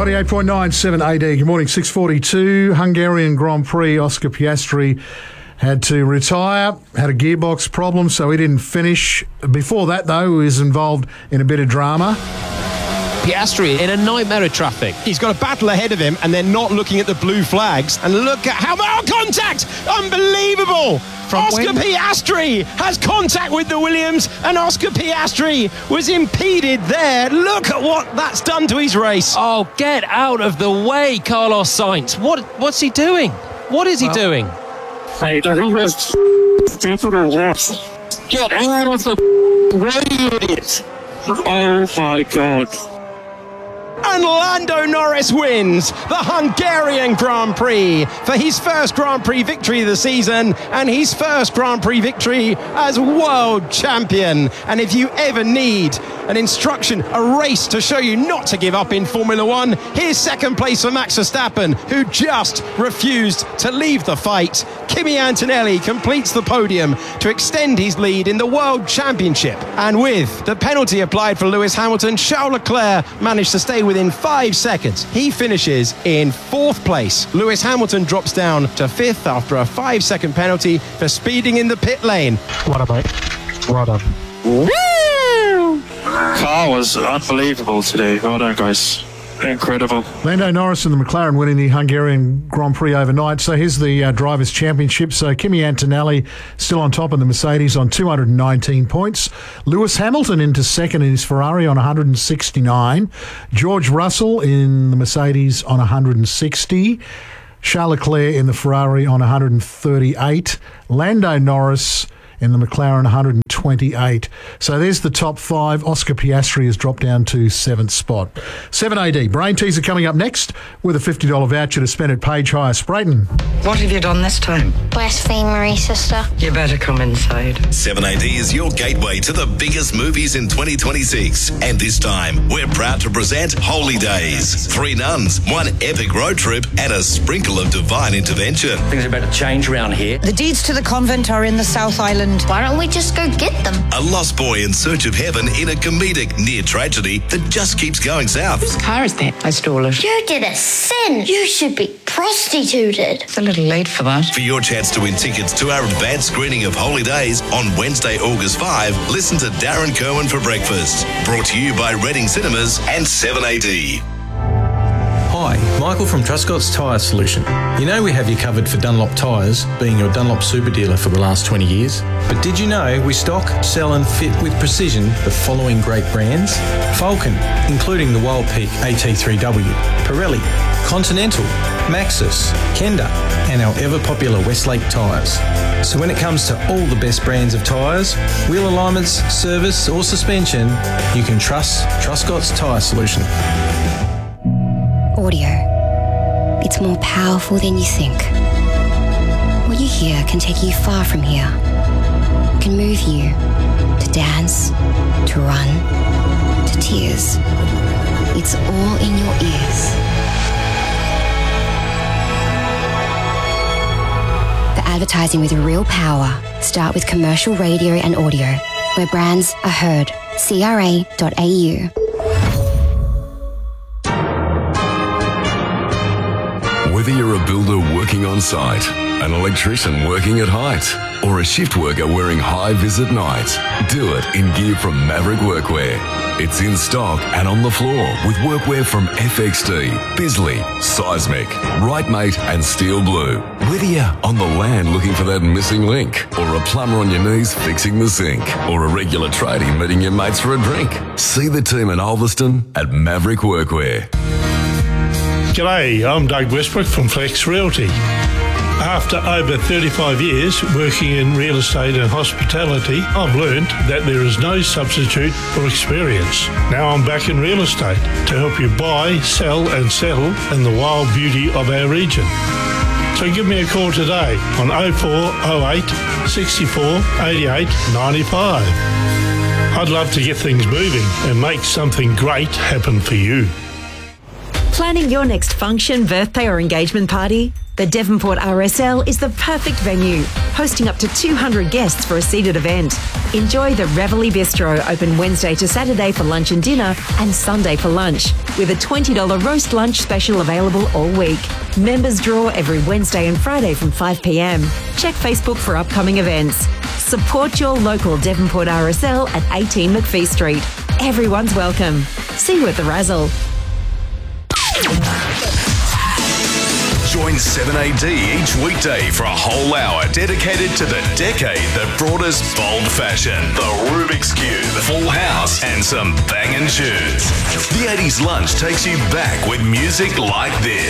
98.97 AD. Good morning, 6:42. Hungarian Grand Prix, Oscar Piastri had to retire, had a gearbox problem, so he didn't finish. Before that, though, he was involved in a bit of drama. Piastri in a nightmare of traffic. He's got a battle ahead of him and they're not looking at the blue flags. And look at how... Oh, contact! Unbelievable! Oscar Piastri has contact with the Williams and Oscar Piastri was impeded there. Look at what that's done to his race. Oh, get out of the way, Carlos Sainz. What's he doing? What is he doing? Get out of the way, you idiot! Oh my God. And Lando Norris wins the Hungarian Grand Prix for his first Grand Prix victory of the season and his first Grand Prix victory as world champion. And if you ever need an instruction, a race to show you not to give up in Formula One, here's second place for Max Verstappen, who just refused to leave the fight. Kimi Antonelli completes the podium to extend his lead in the World Championship. And with the penalty applied for Lewis Hamilton, Charles Leclerc managed to stay within 5 seconds. He finishes in fourth place. Lewis Hamilton drops down to fifth after a 5-second penalty for speeding in the pit lane. What a mate. Well done. Woo! Car was unbelievable today. Well done, guys. Incredible. Lando Norris and the McLaren winning the Hungarian Grand Prix overnight. So here's the Drivers' Championship. So Kimi Antonelli still on top of the Mercedes on 219 points. Lewis Hamilton into second in his Ferrari on 169. George Russell in the Mercedes on 160. Charles Leclerc in the Ferrari on 138. Lando Norris in the McLaren 128. So there's the top five. Oscar Piastri has dropped down to 7th spot. 7AD. Brain teaser coming up next with a $50 voucher to spend at Page Hire Sprayton. What have you done this time? Blasphemy, sister. You better come inside. 7AD is your gateway to the biggest movies in 2026. And this time, we're proud to present Holy Days. 3 nuns, 1 epic road trip, and a sprinkle of divine intervention. Things are about to change around here. The deeds to the convent are in the South Island. Why don't we just go get them? A lost boy in search of heaven in a comedic near tragedy that just keeps going south. Whose car is that? I stole it. You did a sin. You should be prostituted. It's a little late for that. For your chance to win tickets to our advanced screening of Holy Days on Wednesday, August 5, listen to Darren Kerwin for breakfast. Brought to you by Reading Cinemas and 7AD. Hi, Michael from Truscott's Tyre Solution. You know we have you covered for Dunlop tyres, being your Dunlop super dealer for the last 20 years. But did you know we stock, sell and fit with precision the following great brands? Falcon, including the Wild Peak AT3W, Pirelli, Continental, Maxxis, Kenda and our ever-popular Westlake tyres. So when it comes to all the best brands of tyres, wheel alignments, service or suspension, you can trust Truscott's Tyre Solution. Audio. It's more powerful than you think. What you hear can take you far from here. It can move you to dance, to run, to tears. It's all in your ears. The advertising with real power. Start with commercial radio and audio, where brands are heard. CRA.au. Whether you're a builder working on site, an electrician working at height, or a shift worker wearing high-vis at night, do it in gear from Maverick Workwear. It's in stock and on the floor with workwear from FXD, Bisley, Seismic, Rightmate and Steel Blue. Whether you're on the land looking for that missing link, or a plumber on your knees fixing the sink, or a regular tradie meeting your mates for a drink, see the team in Ulverston at Maverick Workwear. G'day, I'm Doug Westbrook from Flex Realty. After over 35 years working in real estate and hospitality, I've learned that there is no substitute for experience. Now I'm back in real estate to help you buy, sell and settle in the wild beauty of our region. So give me a call today on 0408 64 88 95. I'd love to get things moving and make something great happen for you. Planning your next function, birthday or engagement party? The Devonport RSL is the perfect venue, hosting up to 200 guests for a seated event. Enjoy the Reveille Bistro, open Wednesday to Saturday for lunch and dinner and Sunday for lunch, with a $20 roast lunch special available all week. Members draw every Wednesday and Friday from 5 p.m. Check Facebook for upcoming events. Support your local Devonport RSL at 18 McPhee Street. Everyone's welcome. See you at the Razzle. Join 7AD each weekday for a whole hour dedicated to the decade that brought us bold fashion, the Rubik's Cube, Full House, and some banging tunes. The 80s lunch takes you back with music like this.